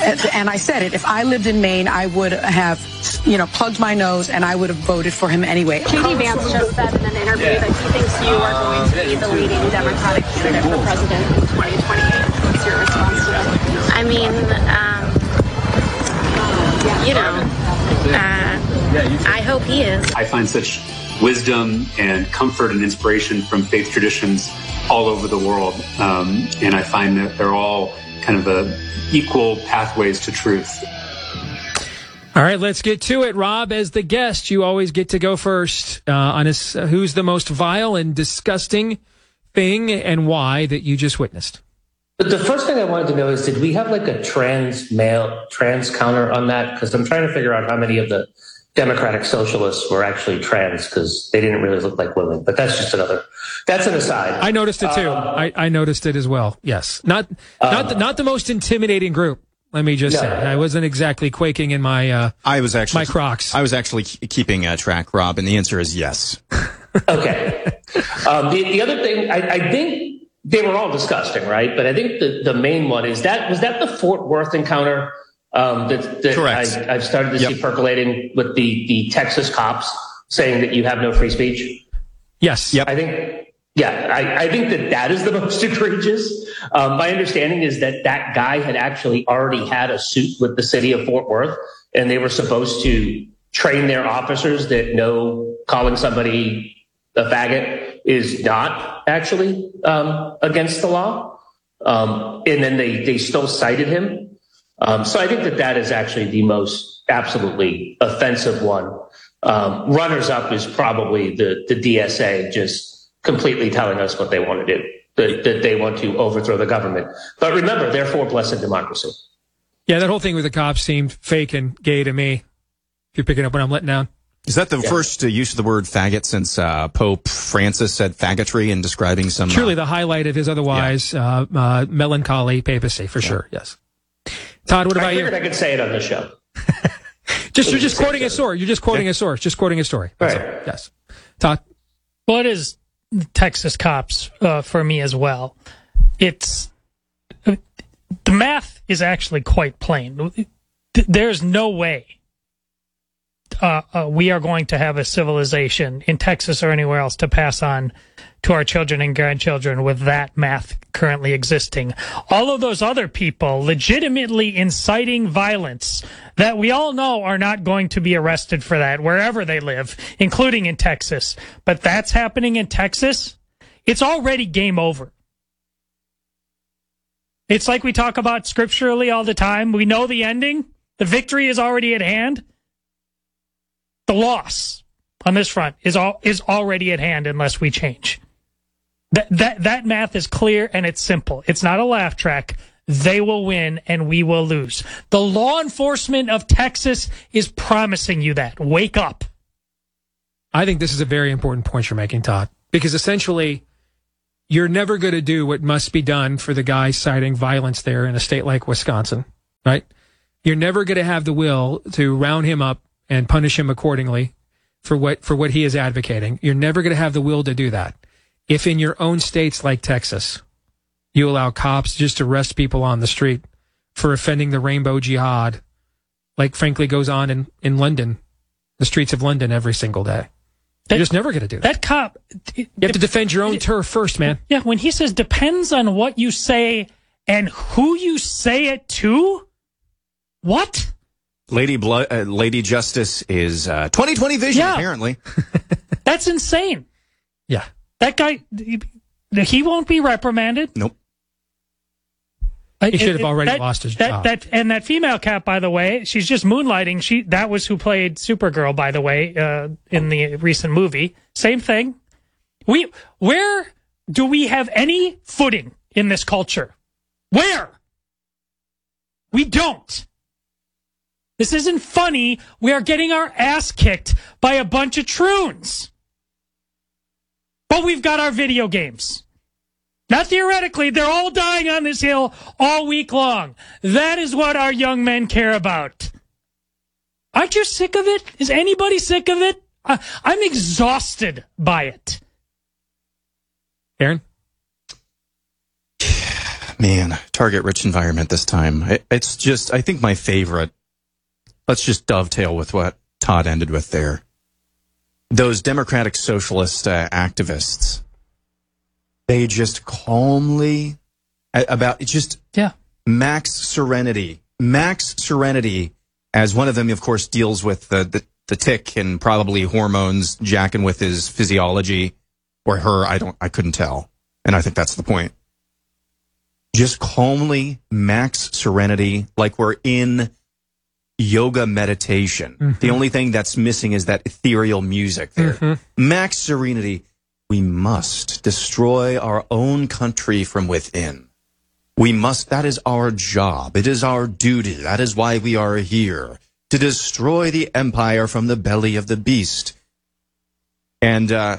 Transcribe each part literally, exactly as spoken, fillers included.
and I said it, if I lived in Maine, I would have, you know, plugged my nose and I would have voted for him anyway. J D Vance just said in an interview yeah. that he thinks you are going to be the leading Democratic candidate for president in twenty twenty-eight. What's your response to that? I mean, um, you know, uh, I hope he is. I find such wisdom and comfort and inspiration from faith traditions all over the world. Um, and I find that they're all kind of a equal pathways to truth. All right, let's get to it. Rob, as the guest, you always get to go first uh, on this, uh, who's the most vile and disgusting thing and why that you just witnessed. But the first thing I wanted to know is, did we have like a trans male, trans counter on that? Because I'm trying to figure out how many of the Democratic socialists were actually trans, because they didn't really look like women. But that's just another, that's an aside. I noticed it too. Um, I, I noticed it as well. Yes. Not, not, um, the, not the most intimidating group. Let me just no, say, I wasn't exactly quaking in my, uh, I was actually, my Crocs. I was actually keeping uh, track, Rob, and the answer is yes. Okay. Um, the, the other thing, I, I think they were all disgusting, right? But I think the, the main one is that, was that the Fort Worth encounter? Um, that, that Correct. I, I've started to yep. see percolating with the, the Texas cops saying that you have no free speech. Yes. Yep. I think, yeah, I, I think that that is the most egregious. Um, my understanding is that that guy had actually already had a suit with the city of Fort Worth, and they were supposed to train their officers that no, calling somebody a faggot is not actually um, against the law. Um, and then they, they still cited him. Um, so I think that that is actually the most absolutely offensive one. Um, runners up is probably the, the D S A just completely telling us what they want to do, that, that they want to overthrow the government. But remember, they're for blessed democracy. Yeah, that whole thing with the cops seemed fake and gay to me, if you're picking up what I'm letting down. Is that the yeah. first uh, use of the word faggot since uh, Pope Francis said faggotry in describing some... Truly uh, the highlight of his otherwise yeah. uh, uh, melancholy papacy, for yeah. sure, yes. Todd, what about I you? I figured I could say it on the show. just You're just quoting a source. You're just quoting yeah. a source. Just quoting a story. Right. So, yes. Todd? Well, it is Texas cops uh, for me as well. It's uh, the math is actually quite plain. There's no way uh, uh, we are going to have a civilization in Texas or anywhere else to pass on to our children and grandchildren with that math currently existing. All of those other people legitimately inciting violence that we all know are not going to be arrested for that wherever they live, including in Texas. But that's happening in Texas. It's already game over. It's like we talk about scripturally all the time. We know the ending. The victory is already at hand. The loss on this front is all is already at hand unless we change. That that that math is clear and it's simple. It's not a laugh track. They will win and we will lose. The law enforcement of Texas is promising you that. Wake up. I think this is a very important point you're making, Todd, because essentially you're never going to do what must be done for the guy citing violence there in a state like Wisconsin, right? You're never going to have the will to round him up and punish him accordingly for what for what he is advocating. You're never going to have the will to do that. If in your own states like Texas, you allow cops just to arrest people on the street for offending the rainbow jihad, like frankly goes on in, in London, the streets of London every single day. That, You're just never going to do that. That cop... You have to defend your own it, turf first, man. Yeah, when he says depends on what you say and who you say it to? What? Lady Blood, uh, Lady Justice is uh, twenty twenty vision, yeah. apparently. That's insane. Yeah. That guy, he won't be reprimanded. Nope. He should have already that, lost his that, job. That, and that female cat, by the way, she's just moonlighting. She That was who played Supergirl, by the way, uh, in the recent movie. Same thing. We, where do we have any footing in this culture? Where? We don't. This isn't funny. We are getting our ass kicked by a bunch of troons. But we've got our video games. Not theoretically, they're all dying on this hill all week long. That is what our young men care about. Aren't you sick of it? Is anybody sick of it? I, I'm exhausted by it. Aaron? Man, target-rich environment this time. It, it's just, I think my favorite, let's just dovetail with what Todd ended with there. Those democratic socialist uh, activists, they just calmly, about, just yeah. max serenity. Max serenity, as one of them, of course, deals with the, the, the tick and probably hormones, jacking with his physiology, or her, I don't, I couldn't tell. And I think that's the point. Just calmly, max serenity, like we're in yoga meditation. Mm-hmm. The only thing that's missing is that ethereal music there. Mm-hmm. Max serenity. We must destroy our own country from within. We must, that is our job. It is our duty. That is why we are here, to destroy the empire from the belly of the beast. And uh,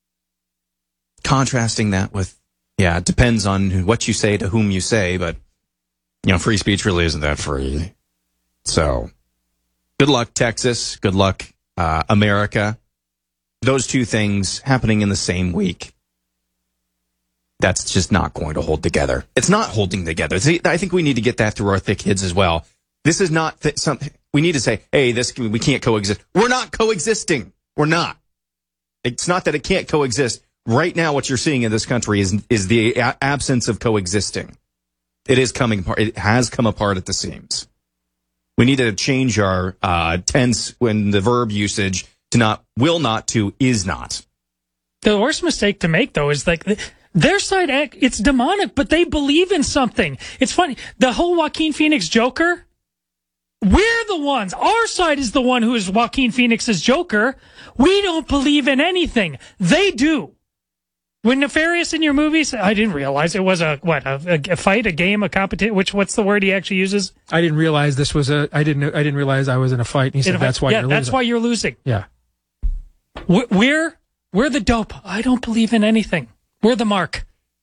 contrasting that with, yeah, it depends on what you say to whom you say, but, you know, free speech really isn't that free. So, good luck, Texas. Good luck, uh, America. Those two things happening in the same week. That's just not going to hold together. It's not holding together. See, I think we need to get that through our thick heads as well. This is not th- something we need to say, hey, this we can't coexist. We're not coexisting. We're not. It's not that it can't coexist. Right now, what you're seeing in this country is is the a- absence of coexisting. It is coming apart. It has come apart at the seams. We need to change our uh, tense when the verb usage to not will not to is not. The worst mistake to make, though, is like their side act. It's demonic, but they believe in something. It's funny. The whole Joaquin Phoenix Joker. We're the ones. Our side is the one who is Joaquin Phoenix's Joker. We don't believe in anything. They do. When nefarious in your movies, I didn't realize it was a what a, a fight, a game, a competition. Which what's the word he actually uses? I didn't realize this was a. I didn't. I didn't realize I was in a fight. And he said, "That's why yeah, you're losing." that's why you're losing. Yeah. We're we're the dope. I don't believe in anything. We're the mark.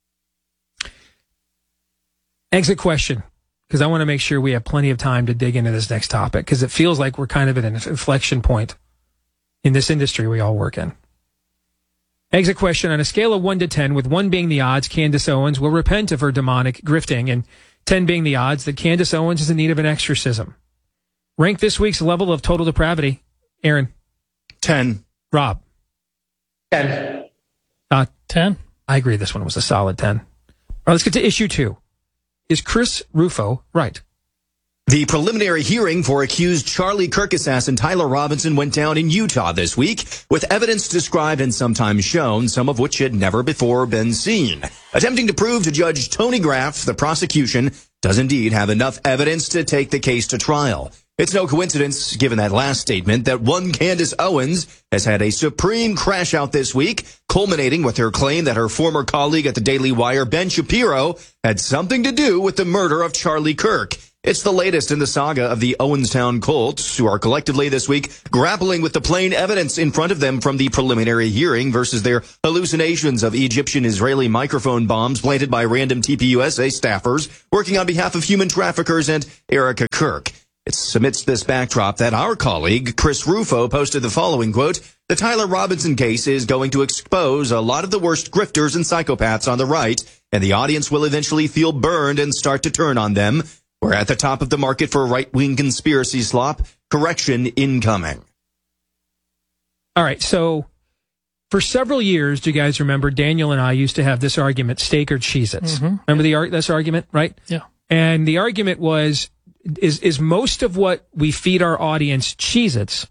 Exit question, because I want to make sure we have plenty of time to dig into this next topic, because it feels like we're kind of at an inflection point in this industry we all work in. Exit question: on a scale of one to ten, with one being the odds Candace Owens will repent of her demonic grifting, and ten being the odds that Candace Owens is in need of an exorcism, rank this week's level of total depravity. Aaron. ten. Rob. ten. Uh, ten. I agree this one was a solid ten. All right, let's get to issue two. Is Chris Rufo right? The preliminary hearing for accused Charlie Kirk assassin Tyler Robinson went down in Utah this week, with evidence described and sometimes shown, some of which had never before been seen. Attempting to prove to Judge Tony Graff the prosecution does indeed have enough evidence to take the case to trial. It's no coincidence, given that last statement, that one Candace Owens has had a supreme crash out this week, culminating with her claim that her former colleague at the Daily Wire, Ben Shapiro, had something to do with the murder of Charlie Kirk. It's the latest in the saga of the Owenstown cults, who are collectively this week grappling with the plain evidence in front of them from the preliminary hearing versus their hallucinations of Egyptian-Israeli microphone bombs planted by random T P U S A staffers working on behalf of human traffickers and Erica Kirk. It's amidst this backdrop that our colleague, Chris Rufo, posted the following quote: the Tyler Robinson case is going to expose a lot of the worst grifters and psychopaths on the right, and the audience will eventually feel burned and start to turn on them. We're at the top of the market for right-wing conspiracy slop. Correction incoming. All right, so for several years, do you guys remember, Daniel and I used to have this argument, steak or Cheez-Its? Mm-hmm. Remember the ar- this argument, right? Yeah. And the argument was, is is most of what we feed our audience Cheez-Its,